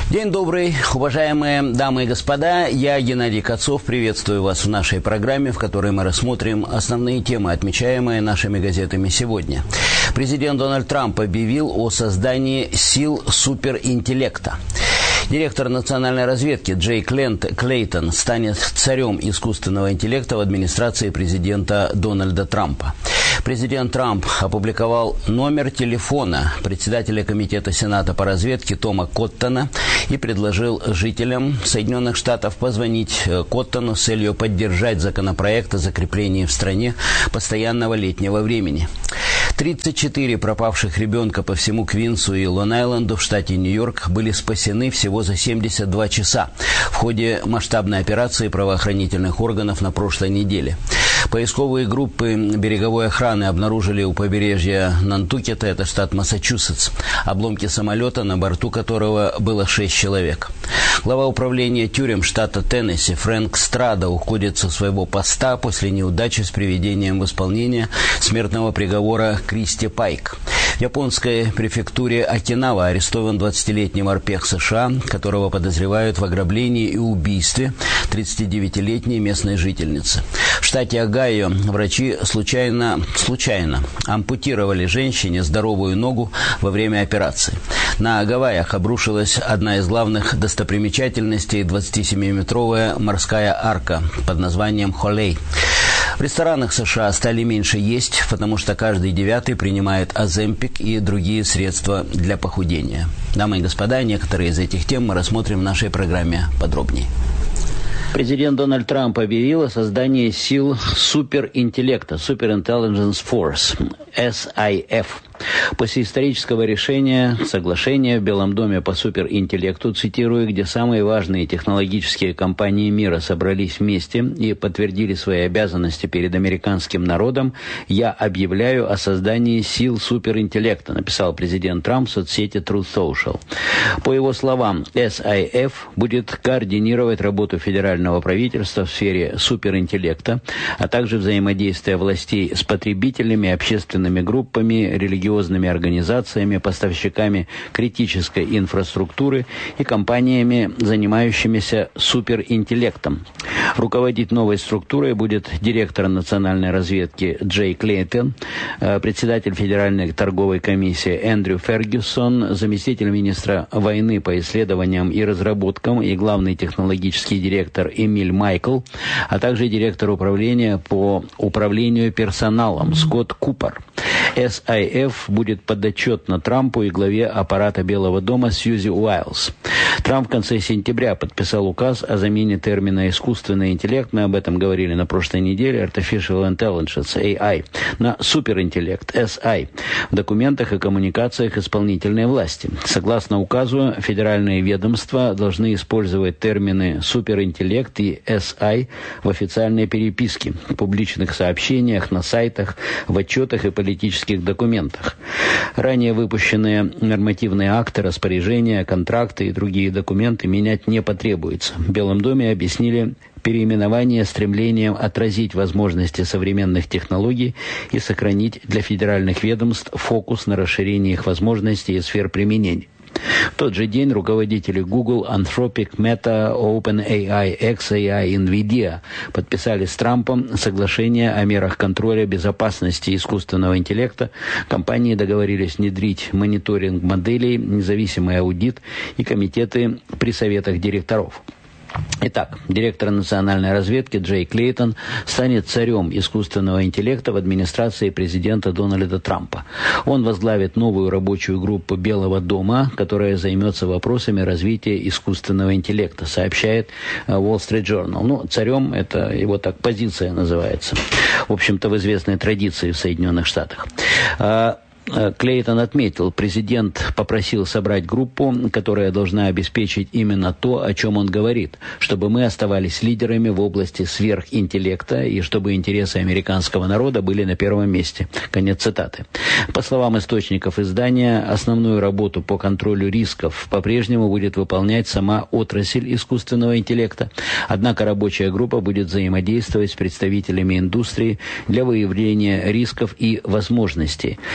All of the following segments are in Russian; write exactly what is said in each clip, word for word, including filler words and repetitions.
День добрый, уважаемые дамы и господа. Я, Геннадий Кацов, приветствую вас в нашей программе, в которой мы рассмотрим основные темы, отмечаемые нашими газетами сегодня. Президент Дональд Трамп объявил о создании сил суперинтеллекта. Директор национальной разведки Джей Клейтон станет царем искусственного интеллекта в администрации президента Дональда Трампа. Президент Трамп опубликовал номер телефона председателя комитета Сената по разведке Тома Коттона и предложил жителям Соединенных Штатов позвонить Коттону с целью поддержать законопроект о закреплении в стране постоянного летнего времени. тридцать четыре пропавших ребенка по всему Квинсу и Лонг-Айленду в штате Нью-Йорк были спасены всего за семьдесят два часа в ходе масштабной операции правоохранительных органов на прошлой неделе. Поисковые группы береговой охраны обнаружили у побережья Нантукета, это штат Массачусетс, обломки самолета, на борту которого было шесть человек. Глава управления тюрем штата Теннесси Фрэнк Страда уходит со своего поста после неудачи с приведением в исполнение смертного приговора Кристи Пайк. В японской префектуре Окинава арестован двадцатилетний морпех США, которого подозревают в ограблении и убийстве тридцатидевятилетней местной жительницы. В штате Огайо врачи случайно, случайно ампутировали женщине здоровую ногу во время операции. На Гавайях обрушилась одна из главных достопримечательностей – двадцатисемиметровая морская арка под названием Холей. В ресторанах США стали меньше есть, потому что каждый девятый принимает Оземпик и другие средства для похудения. Дамы и господа, некоторые из этих тем мы рассмотрим в нашей программе подробнее. Президент Дональд Трамп объявил о создании сил суперинтеллекта, Super Intelligence Force, эс ай эф. После исторического решения, соглашения в Белом доме по суперинтеллекту, цитирую, где самые важные технологические компании мира собрались вместе и подтвердили свои обязанности перед американским народом, я объявляю о создании сил суперинтеллекта, написал президент Трамп в соцсети Truth Social. По его словам, эс ай эф будет координировать работу федерального правительства в сфере суперинтеллекта, а также взаимодействие властей с потребителями, общественными группами, религиозными религиозными организациями, поставщиками критической инфраструктуры и компаниями, занимающимися суперинтеллектом. Руководить новой структурой будет директор национальной разведки Джей Клейтон, председатель Федеральной торговой комиссии Эндрю Фергюсон, заместитель министра войны по исследованиям и разработкам и главный технологический директор Эмиль Майкл, а также директор управления по управлению персоналом Скотт Купер. эс ай эф будет подотчетна Трампу и главе аппарата Белого дома Сьюзи Уайлз. Трамп в конце сентября подписал указ о замене термина «искусственный интеллект», мы об этом говорили на прошлой неделе, Artificial Intelligence, эй ай, на суперинтеллект, эс ай, в документах и коммуникациях исполнительной власти. Согласно указу, федеральные ведомства должны использовать термины «суперинтеллект» и «эс ай» в официальной переписке, в публичных сообщениях, на сайтах, в отчетах и политических документах. Ранее выпущенные нормативные акты, распоряжения, контракты и другие документы менять не потребуется. В Белом доме объяснили переименование стремлением отразить возможности современных технологий и сохранить для федеральных ведомств фокус на расширении их возможностей и сфер применения. В тот же день руководители Google, Anthropic, Meta, OpenAI, икс эй ай, NVIDIA подписали с Трампом соглашение о мерах контроля безопасности искусственного интеллекта. Компании договорились внедрить мониторинг моделей, независимый аудит и комитеты при советах директоров. Итак, директор национальной разведки Джей Клейтон станет царем искусственного интеллекта в администрации президента Дональда Трампа. Он возглавит новую рабочую группу Белого дома, которая займется вопросами развития искусственного интеллекта, сообщает Wall Street Journal. Ну, царем это его так позиция называется. В общем-то, в известной традиции в Соединенных Штатах. Клейтон отметил, президент попросил собрать группу, которая должна обеспечить именно то, о чем он говорит, чтобы мы оставались лидерами в области сверхинтеллекта и чтобы интересы американского народа были на первом месте. Конец цитаты. По словам источников издания, основную работу по контролю рисков по-прежнему будет выполнять сама отрасль искусственного интеллекта, однако рабочая группа будет взаимодействовать с представителями индустрии для выявления рисков и возможностей. И ожидается,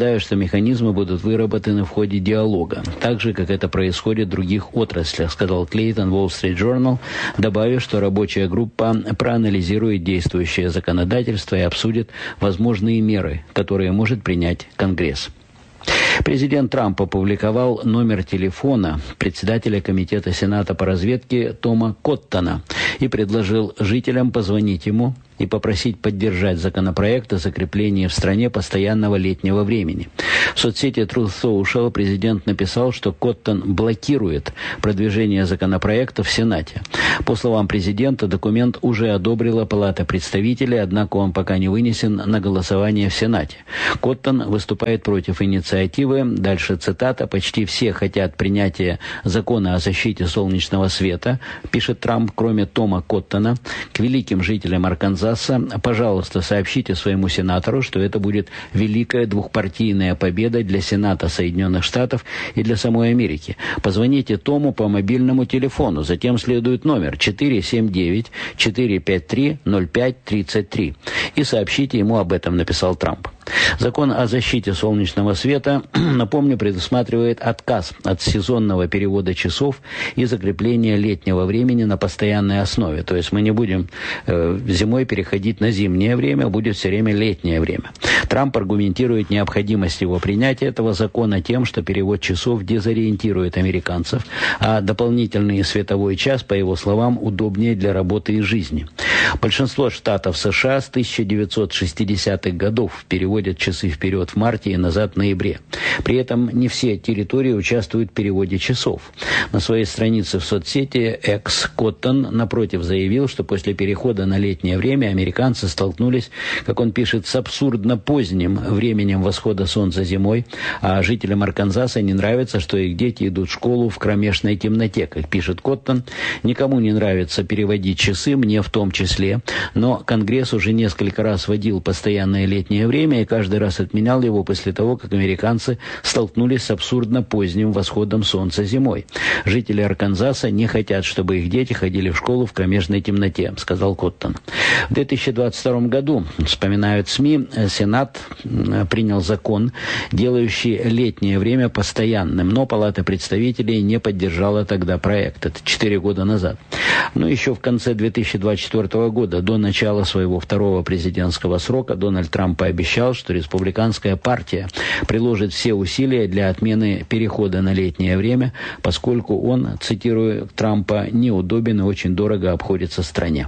ожидаю, что механизмы будут выработаны в ходе диалога, так же, как это происходит в других отраслях, сказал Клейтон Wall Street Journal, добавив, что рабочая группа проанализирует действующее законодательство и обсудит возможные меры, которые может принять Конгресс. Президент Трамп опубликовал номер телефона председателя Комитета Сената по разведке Тома Коттона и предложил жителям позвонить ему и попросить поддержать законопроект о закреплении в стране постоянного летнего времени. В соцсети Truth Social президент написал, что Коттон блокирует продвижение законопроекта в Сенате. По словам президента, документ уже одобрила Палата представителей, однако он пока не вынесен на голосование в Сенате. Коттон выступает против инициативы. Дальше цитата. «Почти все хотят принятия закона о защите солнечного света», пишет Трамп, кроме Тома Коттона. К великим жителям Арканзаса: пожалуйста, сообщите своему сенатору, что это будет великая двухпартийная победа для Сената Соединенных Штатов и для самой Америки. Позвоните Тому по мобильному телефону, затем следует номер четыре семь девять четыре пять три ноль пять тридцать три и сообщите ему об этом, написал Трамп. Закон о защите солнечного света, напомню, предусматривает отказ от сезонного перевода часов и закрепления летнего времени на постоянной основе. То есть мы не будем э, зимой переходить на зимнее время, будет все время летнее время. Трамп аргументирует необходимость его принятия этого закона тем, что перевод часов дезориентирует американцев, а дополнительный световой час, по его словам, удобнее для работы и жизни. Большинство штатов США с тысяча девятьсот шестидесятых годов переводят часы вперед в марте и назад в ноябре. При этом не все территории участвуют в переводе часов. На своей странице в соцсети X Коттон, напротив, заявил, что после перехода на летнее время американцы столкнулись, как он пишет, с абсурдно поздним временем восхода солнца зимой, а жителям Арканзаса не нравится, что их дети идут в школу в кромешной темноте. Как пишет Коттон, никому не нравится переводить часы, мне в том числе, но Конгресс уже несколько раз вводил постоянное летнее время и каждый раз отменял его после того, как американцы столкнулись с абсурдно поздним восходом солнца зимой. Жители Арканзаса не хотят, чтобы их дети ходили в школу в кромешной темноте, сказал Коттон. В две тысячи двадцать втором году, вспоминают СМИ, Сенат принял закон, делающий летнее время постоянным, но Палата представителей не поддержала тогда проект. Это четыре года назад. Но еще в конце две тысячи двадцать четвёртого года, до начала своего второго президентского срока, Дональд Трамп пообещал, что республиканская партия приложит все усилия для отмены перехода на летнее время, поскольку он, цитирую Трампа, неудобен и очень дорого обходится стране.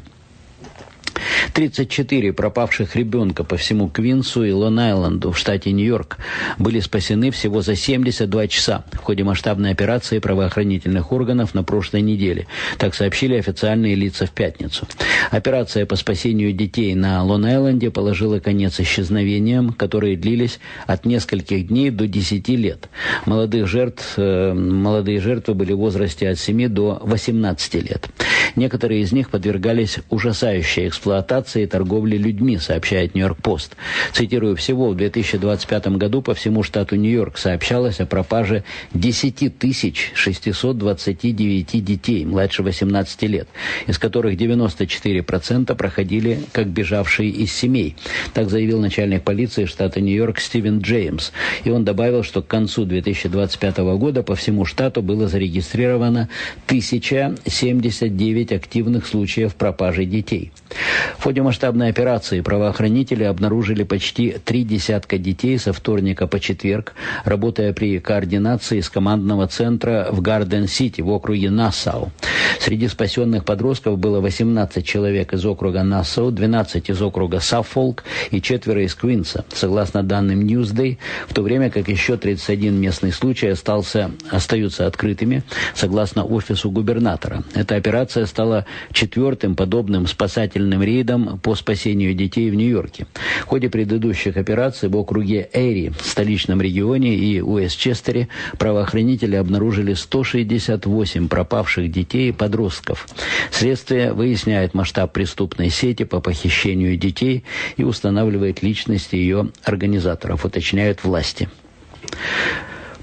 тридцать четыре пропавших ребенка по всему Квинсу и Лонг-Айленду в штате Нью-Йорк были спасены всего за семьдесят два часа в ходе масштабной операции правоохранительных органов на прошлой неделе. Так сообщили официальные лица в пятницу. Операция по спасению детей на Лонг-Айленде положила конец исчезновениям, которые длились от нескольких дней до десяти лет. Молодых жертв, э, молодые жертвы были в возрасте от семи до восемнадцати лет. Некоторые из них подвергались ужасающей эксплуатации и торговле людьми, сообщает Нью-Йорк Пост. Цитирую, всего в две тысячи двадцать пятом году по всему штату Нью-Йорк сообщалось о пропаже десять тысяч шестьсот двадцать девять детей младше восемнадцати лет, из которых девяносто четыре процента проходили как бежавшие из семей. Так заявил начальник полиции штата Нью-Йорк Стивен Джеймс. И он добавил, что к концу две тысячи двадцать пятого года по всему штату было зарегистрировано тысяча семьдесят девять активных случаев пропажи детей. В ходе масштабной операции правоохранители обнаружили почти три десятка детей со вторника по четверг, работая при координации из командного центра в Гарден-Сити в округе Нассау. Среди спасенных подростков было восемнадцать человек из округа Нассау, двенадцать из округа Саффолк и четверо из Квинса, согласно данным Newsday, в то время как еще тридцать один местный случай остался, остаются открытыми, согласно офису губернатора. Эта операция стала четвертым подобным спасательным рейдом по спасению детей в Нью-Йорке. В ходе предыдущих операций в округе Эри, в столичном регионе, и Уэстчестере правоохранители обнаружили сто шестьдесят восемь пропавших детей и подростков. Следствие выясняет масштаб преступной сети по похищению детей и устанавливает личности ее организаторов, уточняют власти.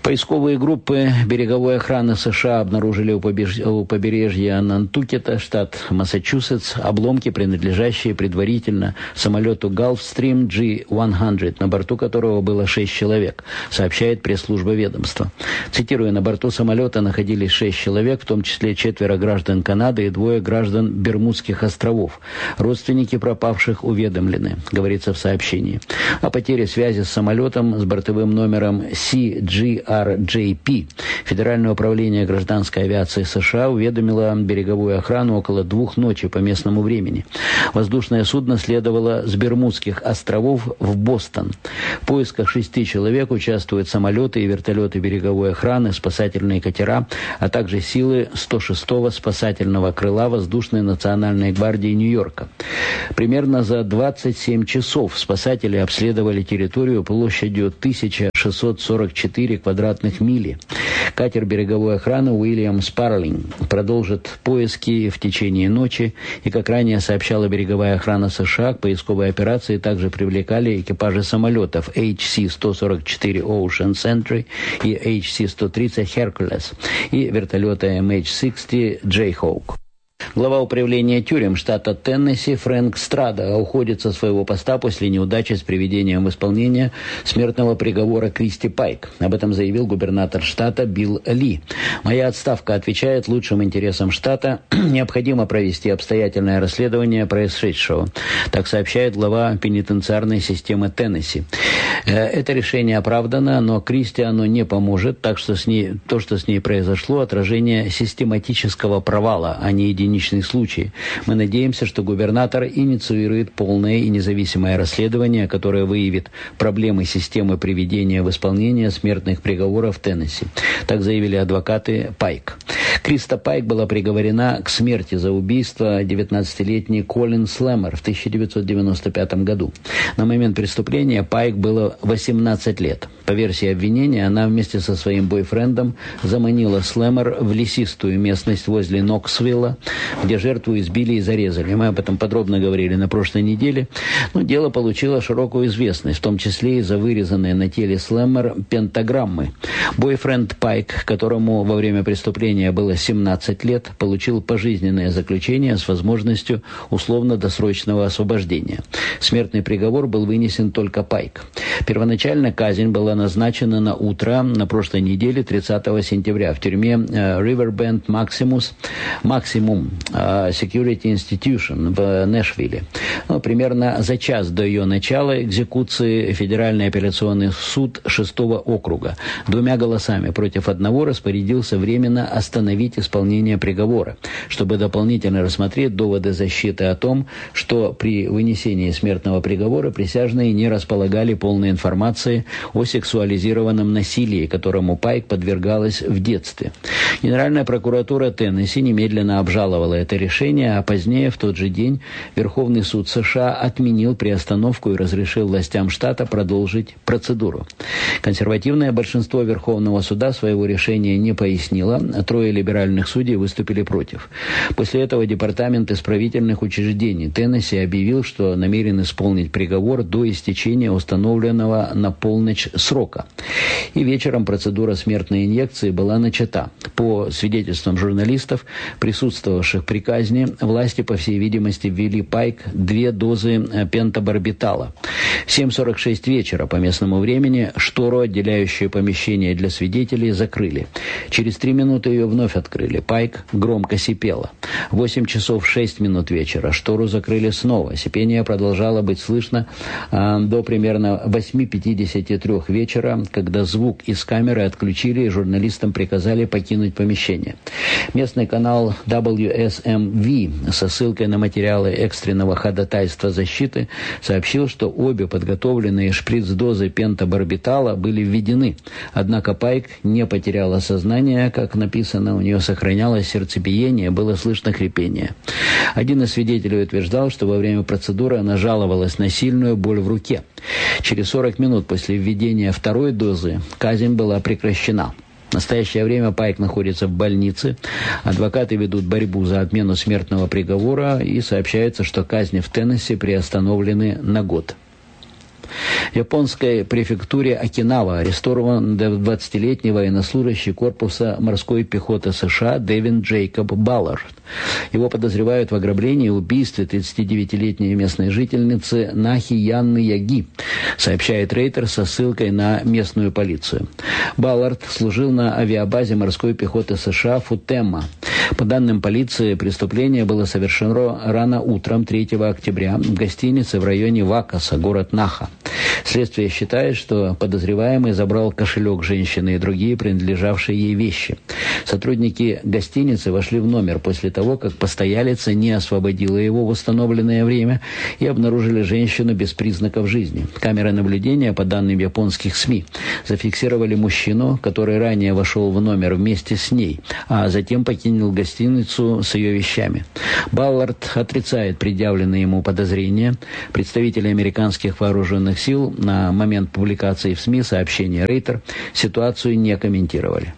Поисковые группы береговой охраны США обнаружили у побережья Нантукета, штат Массачусетс, обломки, принадлежащие предварительно самолету Gulfstream джи сто, на борту которого было шесть человек, сообщает пресс-служба ведомства. Цитируя, на борту самолета находились шесть человек, в том числе четверо граждан Канады и двое граждан Бермудских островов. Родственники пропавших уведомлены, говорится в сообщении. О потере связи с самолетом с бортовым номером си джи ар джей пи Федеральное управление гражданской авиации США уведомило береговую охрану около двух ночи по местному времени. Воздушное судно следовало с Бермудских островов в Бостон. В поисках шести человек участвуют самолеты и вертолеты береговой охраны, спасательные катера, а также силы сто шестого спасательного крыла Воздушной национальной гвардии Нью-Йорка. Примерно за двадцать семь часов спасатели обследовали территорию площадью тысяча шестьсот сорок четыре квадратных мили. Катер береговой охраны Уильям Спарлинг продолжит поиски в течение ночи, и, как ранее сообщала береговая охрана США, к поисковой операции также привлекали экипажи самолетов эйч си сто сорок четыре Ocean Sentry и эйч си сто тридцать Hercules и вертолета эм эйч шестьдесят Jayhawk. Глава управления тюрем штата Теннесси Фрэнк Страда уходит со своего поста после неудачи с приведением в исполнение смертного приговора Кристи Пайк. Об этом заявил губернатор штата Билл Ли. «Моя отставка отвечает лучшим интересам штата. Необходимо провести обстоятельное расследование происшедшего», так сообщает глава пенитенциарной системы Теннесси. Это решение оправдано, но Кристи оно не поможет, так что с ней, то, что с ней произошло, отражение систематического провала, а не единичный случай. Мы надеемся, что губернатор инициирует полное и независимое расследование, которое выявит проблемы системы приведения в исполнение смертных приговоров в Теннесси. Так заявили адвокаты Пайк. Криста Пайк была приговорена к смерти за убийство девятнадцатилетней Колин Слэмер в тысяча девятьсот девяносто пятом году. На момент преступления Пайк было восемнадцать лет. По версии обвинения, она вместе со своим бойфрендом заманила Слэмер в лесистую местность возле Ноксвилла, где жертву избили и зарезали. Мы об этом подробно говорили на прошлой неделе. Но дело получило широкую известность, в том числе из-за вырезанной на теле Слэмер пентаграммы. Бойфренд Пайк, которому во время преступления было семнадцать лет, получил пожизненное заключение с возможностью условно-досрочного освобождения. Смертный приговор был вынесен только Пайк. Первоначально казнь была назначена на утро на прошлой неделе, тридцатого сентября, в тюрьме Riverbend Maximus, Maximum Security Institution в Нэшвилле. Ну, примерно за час до ее начала экзекуции Федеральный апелляционный суд шестого округа двумя голосами против одного распорядился временно остановить исполнение приговора, чтобы дополнительно рассмотреть доводы защиты о том, что при вынесении смертного приговора присяжные не располагали полной информацией о сексуализированном насилии, которому Пайк подвергалась в детстве. Генеральная прокуратура Теннесси немедленно обжаловала это решение, а позднее, в тот же день, Верховный суд США отменил приостановку и разрешил властям штата продолжить процедуру. Консервативное большинство Верховного суда своего решения не пояснило, а трое либеральных судей выступили против. После этого Департамент исправительных учреждений Теннесси объявил, что намерен исполнить приговор до истечения установленного на полночь срока. И вечером процедура смертной инъекции была начата. По свидетельствам журналистов, присутствовавших при казни, власти, по всей видимости, ввели Пайк две дозы пентабарбитала. В семь сорок шесть вечера по местному времени штору, отделяющую помещение для свидетелей, закрыли. Через три минуты ее вновь открыли. Пайк громко сипела. В восемь часов шесть минут вечера штору закрыли снова. Сипение продолжало быть слышно э, до примерно восемь пятьдесят три вечера, когда звук из камеры отключили и журналистам приказали покинуть помещение. Местный канал дабл ю эс эм ви со ссылкой на материалы экстренного ходатайства защиты сообщил, что обе подготовленные шприц-дозы пентабарбитала были введены. Однако Пайк не потеряла сознание, как написано, у нее сохранялось сердцебиение, было слышно хрипение. Один из свидетелей утверждал, что во время процедуры она жаловалась на сильную боль в руке. Через сорок минут после введения второй дозы казнь была прекращена. В настоящее время Пайк находится в больнице. Адвокаты ведут борьбу за отмену смертного приговора, и сообщается, что казни в Теннесси приостановлены на год. В японской префектуре Окинава арестован двадцатилетний военнослужащий корпуса морской пехоты США Дэвин Джейкоб Баллард. Его подозревают в ограблении и убийстве тридцатидевятилетней местной жительницы Нахи Янны Яги, сообщает Рейтер со ссылкой на местную полицию. Баллард служил на авиабазе морской пехоты США Футема. По данным полиции, преступление было совершено рано утром третьего октября в гостинице в районе Вакаса, город Наха. Следствие считает, что подозреваемый забрал кошелек женщины и другие принадлежавшие ей вещи. Сотрудники гостиницы вошли в номер после того, как постоялица не освободила его в установленное время и обнаружили женщину без признаков жизни. Камеры наблюдения, по данным японских СМИ, зафиксировали мужчину, который ранее вошел в номер вместе с ней, а затем покинул гостиницу с ее вещами. Баллард отрицает предъявленные ему подозрения. Представители американских вооруженных сил на момент публикации в СМИ сообщения Рейтер ситуацию не комментировали.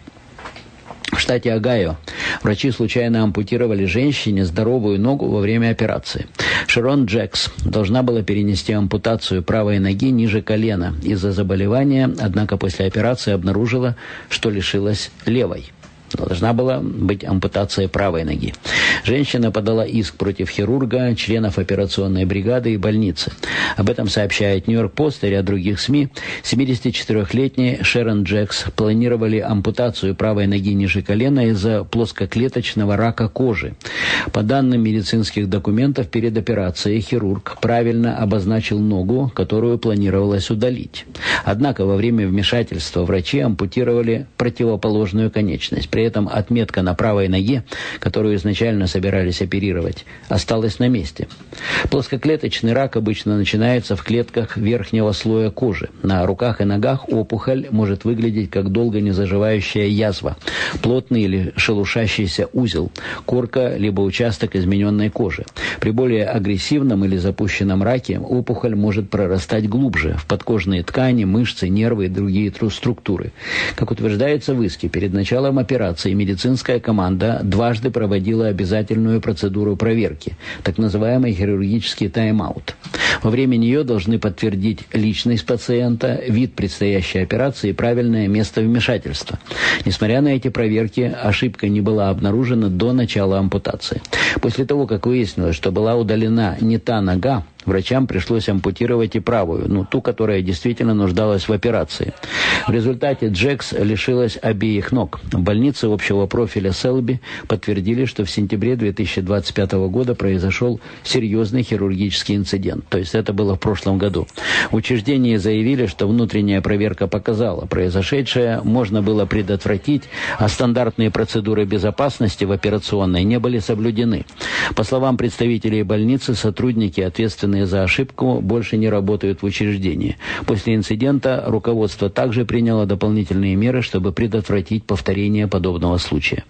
В штате Огайо врачи случайно ампутировали женщине здоровую ногу во время операции. Шерон Джекс должна была перенести ампутацию правой ноги ниже колена из-за заболевания, однако после операции обнаружила, что лишилась левой. Должна была быть ампутация правой ноги. Женщина подала иск против хирурга, членов операционной бригады и больницы. Об этом сообщает Нью-Йорк Пост и ряд других СМИ. семидесятичетырехлетний Шерон Джекс планировали ампутацию правой ноги ниже колена из-за плоскоклеточного рака кожи. По данным медицинских документов, перед операцией хирург правильно обозначил ногу, которую планировалось удалить. Однако во время вмешательства врачи ампутировали противоположную конечность. При этом отметка на правой ноге, которую изначально собирались оперировать, осталась на месте. Плоскоклеточный рак обычно начинается в клетках верхнего слоя кожи. На руках и ногах опухоль может выглядеть как долго не заживающая язва, плотный или шелушащийся узел, корка либо участок измененной кожи. При более агрессивном или запущенном раке опухоль может прорастать глубже, в подкожные ткани, мышцы, нервы и другие структуры. Как утверждается в иске, перед началом операции медицинская команда дважды проводила обязательную процедуру проверки, так называемый хирургический тайм-аут. Во время нее должны подтвердить личность пациента, вид предстоящей операции и правильное место вмешательства. Несмотря на эти проверки, ошибка не была обнаружена до начала ампутации. После того, как выяснилось, что была удалена не та нога, врачам пришлось ампутировать и правую, ну, ту, которая действительно нуждалась в операции. В результате Джекс лишилась обеих ног. В больнице общего профиля Селби подтвердили, что в сентябре две тысячи двадцать пятого года произошел серьезный хирургический инцидент. То есть это было в прошлом году. В учреждении заявили, что внутренняя проверка показала, произошедшее можно было предотвратить, а стандартные процедуры безопасности в операционной не были соблюдены. По словам представителей больницы, сотрудники, ответственные за ошибку, больше не работают в учреждении. После инцидента руководство также приняло дополнительные меры, чтобы предотвратить повторение подобного случая.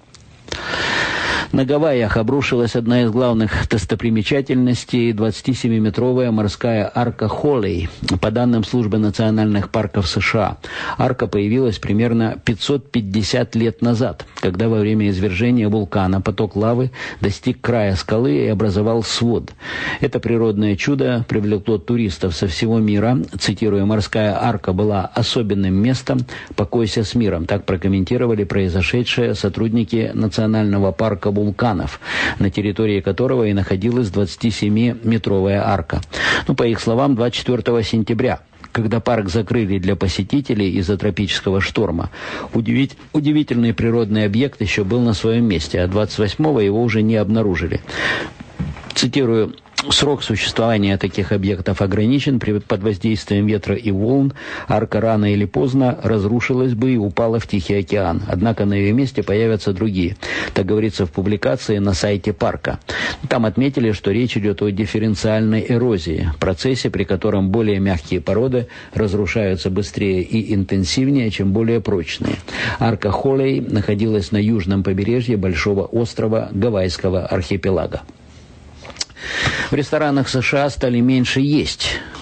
На Гавайях обрушилась одна из главных достопримечательностей – двадцатисемиметровая морская арка Холлей. По данным Службы национальных парков США, арка появилась примерно пятьсот пятьдесят лет назад, когда во время извержения вулкана поток лавы достиг края скалы и образовал свод. Это природное чудо привлекло туристов со всего мира. Цитирую, «Морская арка была особенным местом. Покойся с миром». Так прокомментировали произошедшее сотрудники национального парка вулканов, на территории которого и находилась двадцатисемиметровая арка. Ну, по их словам, двадцать четвёртого сентября, когда парк закрыли для посетителей из-за тропического шторма, удивить, удивительный природный объект еще был на своем месте, а двадцать восьмого его уже не обнаружили. Цитирую, «Срок существования таких объектов ограничен. Под воздействием ветра и волн арка рано или поздно разрушилась бы и упала в Тихий океан. Однако на ее месте появятся другие». Так говорится в публикации на сайте парка. Там отметили, что речь идет о дифференциальной эрозии, процессе, при котором более мягкие породы разрушаются быстрее и интенсивнее, чем более прочные. Арка Холлей находилась на южном побережье большого острова Гавайского архипелага. В ресторанах США стали меньше есть.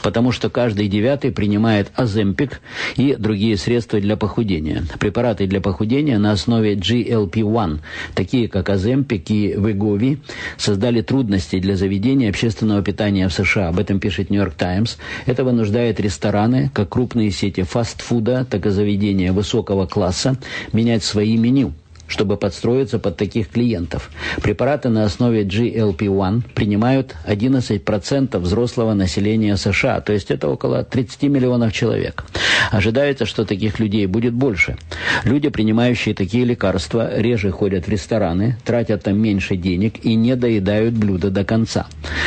потому что каждый девятый принимает Оземпик и другие средства для похудения. Препараты для похудения на основе джи эл пи один, такие как Оземпик и Вегови, создали трудности для заведения общественного питания в США. Об этом пишет Нью-Йорк Таймс. Это вынуждает рестораны, как крупные сети фастфуда, так и заведения высокого класса, менять свои меню, чтобы подстроиться под таких клиентов. Препараты на основе джи эл пи один принимают одиннадцать процентов взрослого населения США, то есть это около тридцать миллионов человек. Ожидается, что таких людей будет больше. Люди, принимающие такие лекарства, реже ходят в рестораны, тратят там меньше денег и не доедают блюда до конца.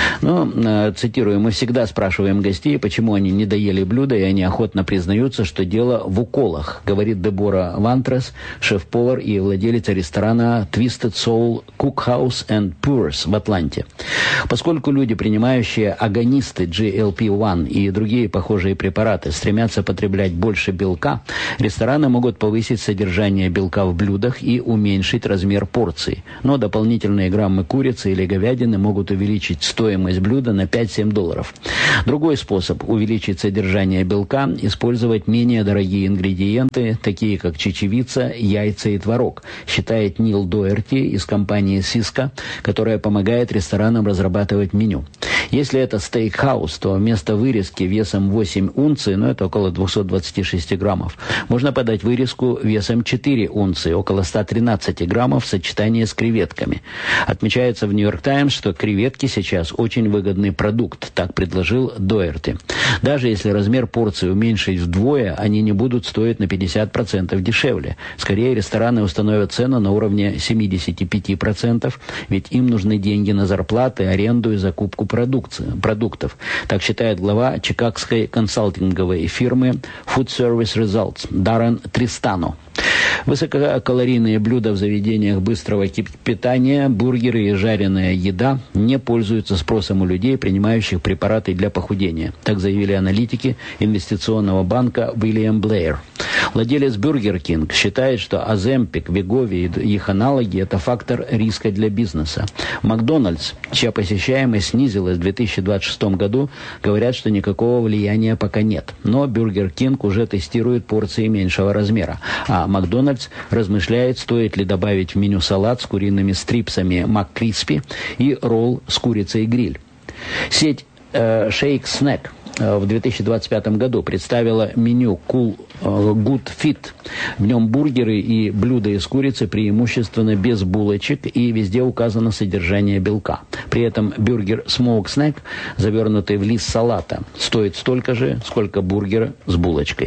Но, цитирую, мы всегда спрашиваем гостей, почему они не доели блюда, и они охотно признаются, что дело в уколах, говорит Дебора Вантрес, шеф-повар и владелец ресторана Twisted Soul Cookhouse and Pures в Атланте. Поскольку люди, принимающие агонисты джи эл пи один и другие похожие препараты, стремятся потреблять больше белка, рестораны могут повысить содержание белка в блюдах и уменьшить размер порций. Но дополнительные граммы курицы или говядины могут увеличить стоимость блюда на пять-семь долларов. Другой способ увеличить содержание белка – использовать менее дорогие ингредиенты, такие как чечевица, яйца и творог, считает Нил Доерти из компании Cisco, которая помогает ресторанам разрабатывать меню. Если это стейкхаус, то вместо вырезки весом восемь унций, ну это около двести двадцать шесть граммов, можно подать вырезку весом четыре унции, около сто тринадцать граммов в сочетании с креветками. Отмечается в Нью-Йорк Таймс, что креветки сейчас очень выгодный продукт, так предложил Доерти. Даже если размер порции уменьшить вдвое, они не будут стоить на пятьдесят процентов дешевле. Скорее, рестораны установят цену на уровне семьдесят пять процентов, ведь им нужны деньги на зарплаты, аренду и закупку продукции. продуктов. Так считает глава чикагской консалтинговой фирмы Food Service Results Даррен Тристано. Высококалорийные блюда в заведениях быстрого питания, бургеры и жареная еда не пользуются спросом у людей, принимающих препараты для похудения. Так заявили аналитики инвестиционного банка Уильям Блэйр. Владелец Burger King считает, что Оземпик, Вегови и их аналоги – это фактор риска для бизнеса. Макдональдс, чья посещаемость снизилась в две тысячи двадцать шестом году, говорят, что никакого влияния пока нет. Но Burger King уже тестирует порции меньшего размера. А Макдональдс размышляет, стоит ли добавить в меню салат с куриными стрипсами МакКриспи и ролл с курицей гриль. Сеть э, Shake Snack в две тысячи двадцать пятом году представила меню Cool Good Fit. В нем бургеры и блюда из курицы преимущественно без булочек, и везде указано содержание белка. При этом бюргер Smoke Snack, завернутый в лист салата, стоит столько же, сколько бургер с булочкой.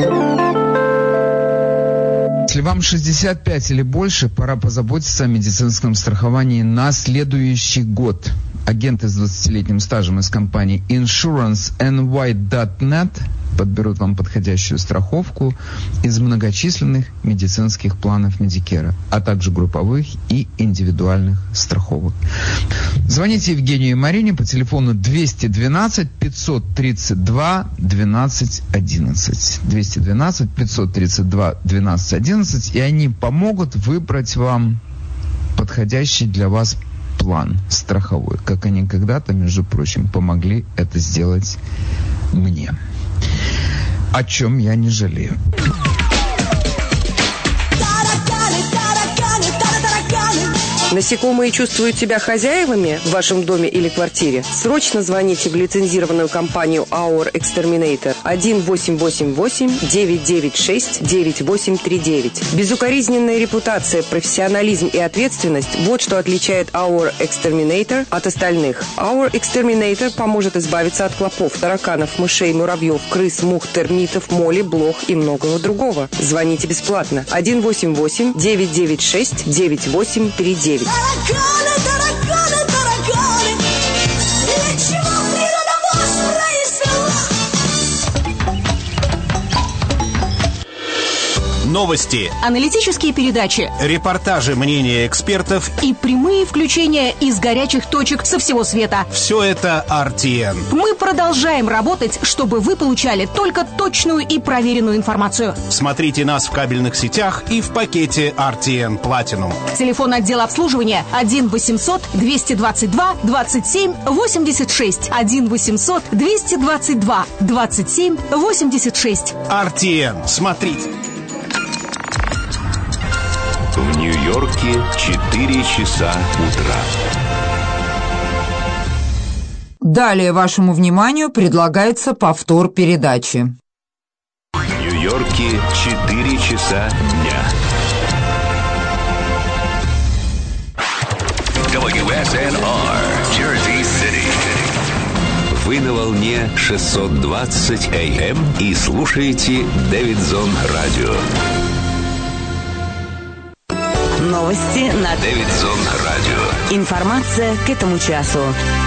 Если вам шестьдесят пять или больше, пора позаботиться о медицинском страховании на следующий год. Агенты с двадцатилетним стажем из компании иншуранс эн уай точка нет подберут вам подходящую страховку из многочисленных медицинских планов Медикера, а также групповых и индивидуальных страховок. Звоните Евгению и Марине по телефону двести двенадцать пятьсот тридцать два двенадцать одиннадцать. двести двенадцать пятьсот тридцать два двенадцать одиннадцать, и они помогут выбрать вам подходящий для вас план страховой, как они когда-то, между прочим, помогли это сделать мне. О чем я не жалею. Насекомые чувствуют себя хозяевами в вашем доме или квартире? Срочно звоните в лицензированную компанию Our Exterminator один восемь восемь восемь девять девять шесть девять восемь три девять. Безукоризненная репутация, профессионализм и ответственность – вот что отличает Our Exterminator от остальных. Our Exterminator поможет избавиться от клопов, тараканов, мышей, муравьев, крыс, мух, термитов, моли, блох и многого другого. Звоните бесплатно один восемь восемь девять девять шесть девять восемь три девять. Тараканы, тараканы, тараканы, для чего природа вас произвела? новости, аналитические передачи, репортажи, мнения экспертов и прямые включения из горячих точек со всего света. Все это ар ти эн. Мы продолжаем работать, чтобы вы получали только точную и проверенную информацию. Смотрите нас в кабельных сетях и в пакете ар ти эн Platinum. Телефон отдела обслуживания один восемьсот двести двадцать два двадцать семь восемьдесят шесть. один восемьсот двести двадцать два двадцать семь восемьдесят шесть. ар ти эн. Смотрите. В Нью-Йорке четыре часа утра. Далее вашему вниманию предлагается повтор передачи. В Нью-Йорке четыре часа дня. дабл ю эс эн ар, Jersey City. Вы на волне шестьсот двадцать эй эм и слушаете Дэвидзон Радио. Новости на Дэвидзон Радио. Информация к этому часу.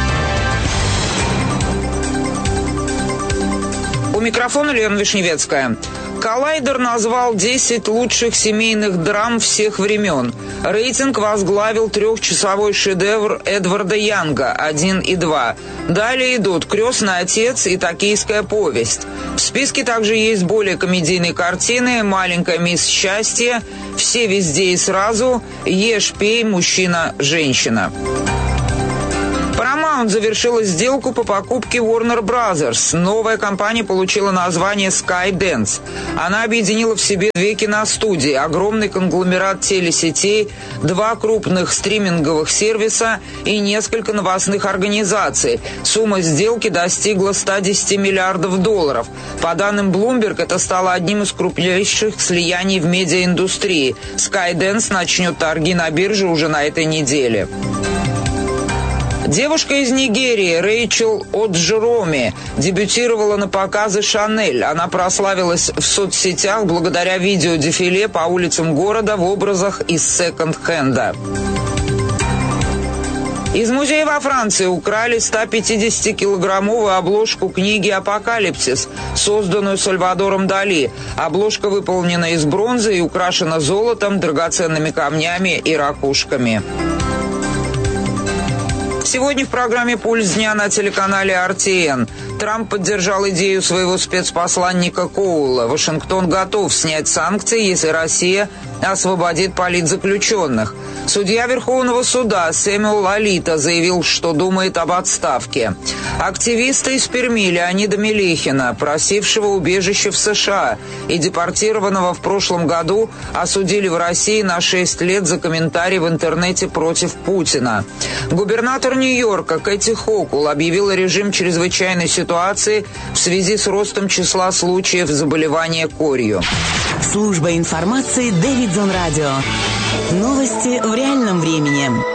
У микрофона Лена Вишневецкая. Коллайдер назвал десять лучших семейных драм всех времен. Рейтинг возглавил трехчасовой шедевр Эдварда Янга «один и два». Далее идут «Крестный отец» и «Токийская повесть». В списке также есть более комедийные картины «Маленькая мисс Счастье», «Все везде и сразу», «Ешь, пей, мужчина, женщина». Paramount завершила сделку по покупке Warner Brothers. Новая компания получила название Skydance. Она объединила в себе две киностудии, огромный конгломерат телесетей, два крупных стриминговых сервиса и несколько новостных организаций. Сумма сделки достигла ста десяти миллиардов долларов. По данным Bloomberg, это стало одним из крупнейших слияний в медиаиндустрии. Skydance начнет торги на бирже уже на этой неделе. Девушка из Нигерии Рэйчел Оджероми дебютировала на показе «Шанель». Она прославилась в соцсетях благодаря видеодефиле по улицам города в образах из секонд-хенда. Из музея во Франции украли сто пятидесятикилограммовую обложку книги «Апокалипсис», созданную Сальвадором Дали. Обложка выполнена из бронзы и украшена золотом, драгоценными камнями и ракушками. Сегодня в программе «Пульс дня» на телеканале ар ти эн. Трамп поддержал идею своего спецпосланника Коула. Вашингтон готов снять санкции, если Россия освободит политзаключенных. Судья Верховного суда Сэмюэл Алита заявил, что думает об отставке. Активиста из Перми Леонида Мелехина, просившего убежище в США и депортированного в прошлом году, осудили в России на шесть лет за комментарии в интернете против Путина. Губернатор Нью-Йорка Кэти Хокул объявила режим чрезвычайной ситуации в связи с ростом числа случаев заболевания корью. Служба информации Дэвидзон Радио. Новости в реальном времени.